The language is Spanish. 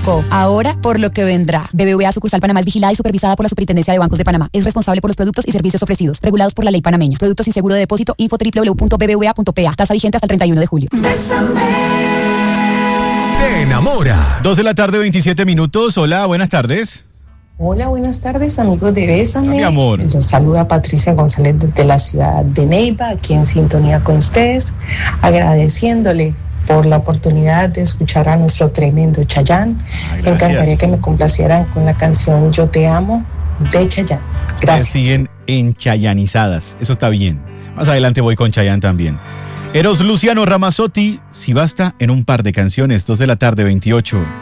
tocó. Ahora, por lo que vendrá. BBVA sucursal Panamá es vigilada y supervisada por la Superintendencia de Bancos de Panamá. Es responsable por los productos y servicios ofrecidos, regulados por la ley panameña. Productos sin seguro de depósito, info www.bbva.pa. Tasa vigente hasta el 31 de julio. Te enamora. 2:27 p.m. Hola, buenas tardes. Hola, buenas tardes, amigos de Bésame. Mi amor. Los saluda Patricia González desde la ciudad de Neiva, aquí en sintonía con ustedes, agradeciéndole por la oportunidad de escuchar a nuestro tremendo Chayanne. Me encantaría que me complacieran con la canción Yo Te Amo de Chayanne. Gracias. Siguen enchayanizadas, eso está bien. Más adelante voy con Chayanne también. Eros Luciano Ramazzotti, Si Basta en un par de canciones, 2:28 p.m.